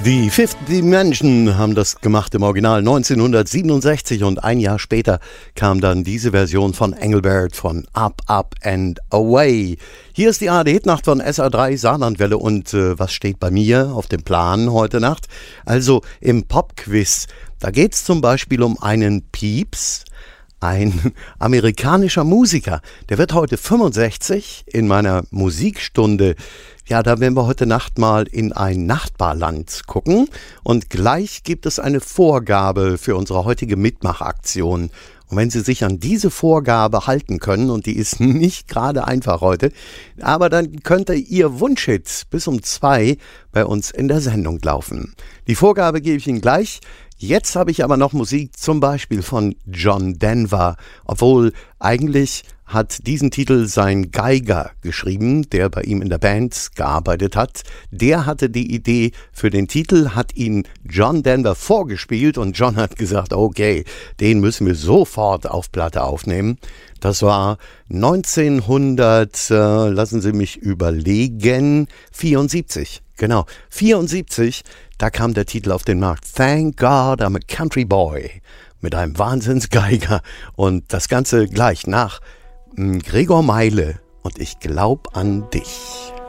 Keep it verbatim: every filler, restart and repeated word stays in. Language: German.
Die Fifth Dimension haben das gemacht im Original neunzehnhundertsiebenundsechzig und ein Jahr später kam dann diese Version von Engelbert von Up, Up and Away. Hier ist die A R D-Hitnacht von S R drei Saarlandwelle und äh, was steht bei mir auf dem Plan heute Nacht? Also im Popquiz, da geht es zum Beispiel um einen Pieps, ein amerikanischer Musiker. Der wird heute fünfundsechzig in meiner Musikstunde. Ja, da werden wir heute Nacht mal in ein Nachbarland gucken und gleich gibt es eine Vorgabe für unsere heutige Mitmachaktion. Und wenn Sie sich an diese Vorgabe halten können, und die ist nicht gerade einfach heute, aber dann könnte Ihr Wunschhit bis um zwei bei uns in der Sendung laufen. Die Vorgabe gebe ich Ihnen gleich. Jetzt habe ich aber noch Musik zum Beispiel von John Denver, obwohl eigentlich hat diesen Titel sein Geiger geschrieben, der bei ihm in der Band gearbeitet hat. Der hatte die Idee für den Titel, hat ihn John Denver vorgespielt und John hat gesagt, okay, den müssen wir sofort auf Platte aufnehmen. Das war neunzehnhundert, äh, lassen Sie mich überlegen, vierundsiebzig. Genau, vierundsiebzig, da kam der Titel auf den Markt. Thank God I'm a Country Boy. Mit einem Wahnsinnsgeiger. Und das Ganze gleich nach Gregor Meile und ich glaub an dich.